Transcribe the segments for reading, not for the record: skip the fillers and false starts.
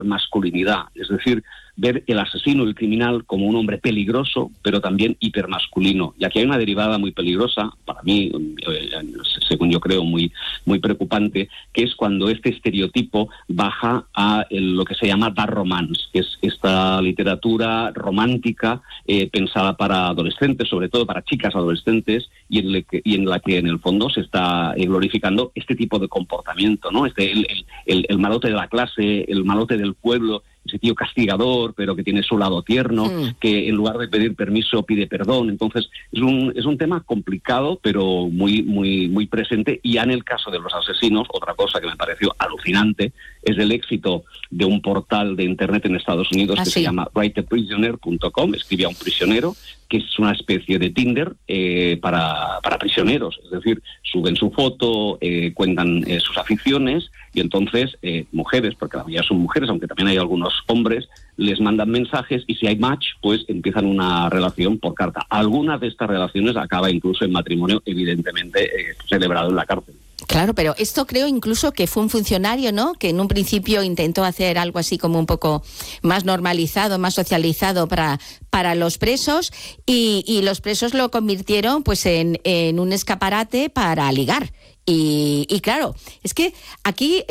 masculinidad, es decir, ver el asesino, el criminal, como un hombre peligroso, pero también hipermasculino. Y aquí hay una derivada muy peligrosa, para mí, según yo creo, muy preocupante, que es cuando este estereotipo baja a lo que se llama dark romance, que es esta literatura romántica pensada para adolescentes, sobre todo para chicas adolescentes, y en la que en el fondo se está glorificando este tipo de comportamiento, ¿no? El malote de la clase, el malote del pueblo, ese tío castigador, pero que tiene su lado tierno, que en lugar de pedir permiso pide perdón. Entonces es un tema complicado, pero muy presente. Y ya en el caso de los asesinos, otra cosa que me pareció alucinante es el éxito de un portal de internet en Estados Unidos que se llama writeaprisoner.com, escribe a un prisionero, que es una especie de Tinder para prisioneros. Es decir, suben su foto, cuentan sus aficiones, y entonces mujeres, porque la mayoría son mujeres, aunque también hay algunos hombres, les mandan mensajes, y si hay match, pues empiezan una relación por carta. Algunas de estas relaciones acaba incluso en matrimonio, evidentemente celebrado en la cárcel. Claro, pero esto creo incluso que fue un funcionario, ¿no?, que en un principio intentó hacer algo así como un poco más normalizado, más socializado para los presos, y los presos lo convirtieron pues en un escaparate para ligar. Y claro, es que aquí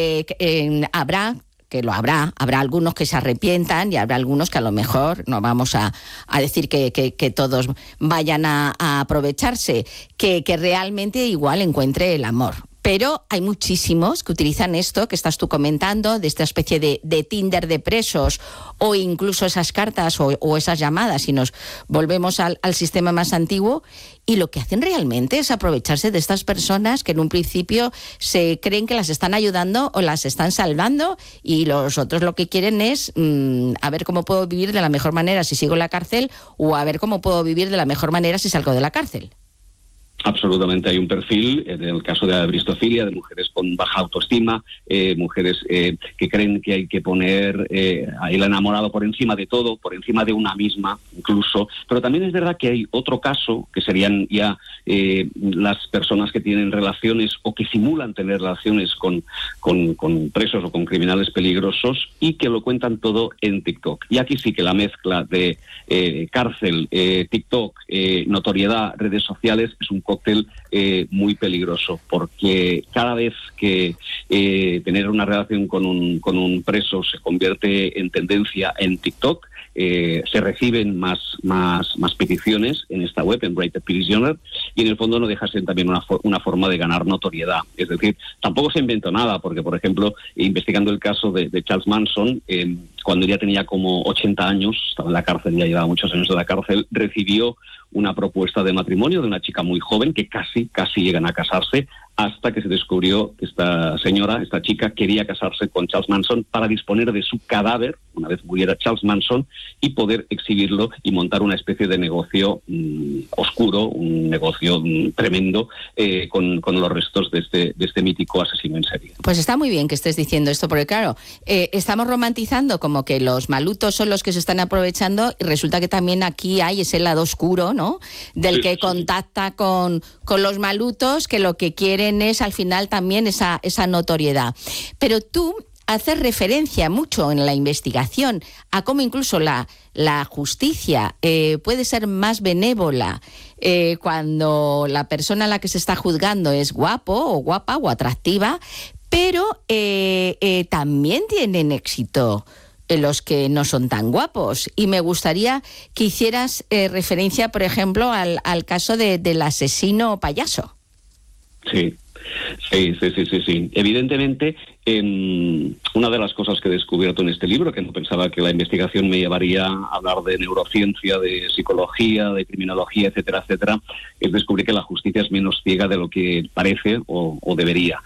habrá algunos que se arrepientan, y habrá algunos que a lo mejor, no vamos a decir que todos vayan a aprovecharse, que realmente igual encuentre el amor. Pero hay muchísimos que utilizan esto que estás tú comentando, de esta especie de Tinder de presos, o incluso esas cartas o esas llamadas, si nos volvemos al sistema más antiguo, y lo que hacen realmente es aprovecharse de estas personas que en un principio se creen que las están ayudando o las están salvando, y los otros lo que quieren es a ver cómo puedo vivir de la mejor manera si sigo en la cárcel, o a ver cómo puedo vivir de la mejor manera si salgo de la cárcel. Absolutamente, hay un perfil, en el caso de la bristofilia, de mujeres con baja autoestima, mujeres que creen que hay que poner el enamorado por encima de todo, por encima de una misma incluso. Pero también es verdad que hay otro caso, que serían ya las personas que tienen relaciones o que simulan tener relaciones con presos o con criminales peligrosos, y que lo cuentan todo en TikTok. Y aquí sí que la mezcla de cárcel, TikTok, notoriedad, redes sociales, es un cóctel muy peligroso, porque cada vez que tener una relación con un preso se convierte en tendencia en TikTok, se reciben más peticiones en esta web, en Write a Prisoner, y en el fondo no deja de ser también una forma de ganar notoriedad. Es decir, tampoco se inventó nada, porque, por ejemplo, investigando el caso de Charles Manson, cuando ya tenía como 80 años, estaba en la cárcel, ya llevaba muchos años de la cárcel, recibió una propuesta de matrimonio de una chica muy joven, que casi llegan a casarse, hasta que se descubrió que esta chica, quería casarse con Charles Manson para disponer de su cadáver, una vez muriera Charles Manson, y poder exhibirlo y montar una especie de negocio oscuro, un negocio tremendo, con los restos de este mítico asesino en serie. Pues está muy bien que estés diciendo esto, porque claro, estamos romantizando como que los malutos son los que se están aprovechando, y resulta que también aquí hay ese lado oscuro, ¿no?, del que contacta con los malutos, que lo que quieren es al final también esa notoriedad. Pero tú haces referencia mucho en la investigación a cómo incluso la justicia puede ser más benévola cuando la persona a la que se está juzgando es guapo o guapa o atractiva, pero también tienen éxito los que no son tan guapos. Y me gustaría que hicieras referencia, por ejemplo, al caso del asesino payaso. Sí. Evidentemente, una de las cosas que he descubierto en este libro, que no pensaba que la investigación me llevaría a hablar de neurociencia, de psicología, de criminología, etcétera, es descubrir que la justicia es menos ciega de lo que parece o debería.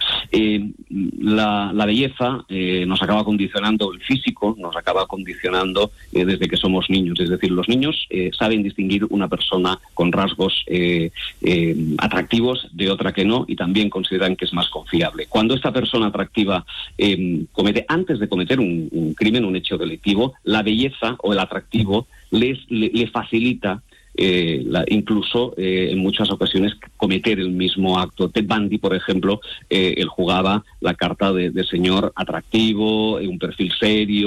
La belleza nos acaba condicionando, el físico nos acaba condicionando desde que somos niños. Es decir, los niños saben distinguir una persona con rasgos atractivos de otra que no, y también consideran que es más confiable. Cuando esta persona atractiva comete, antes de cometer un crimen, un hecho delictivo, la belleza o el atractivo le facilita incluso en muchas ocasiones cometer el mismo acto. Ted Bundy, por ejemplo, él jugaba la carta de señor atractivo, un perfil serio,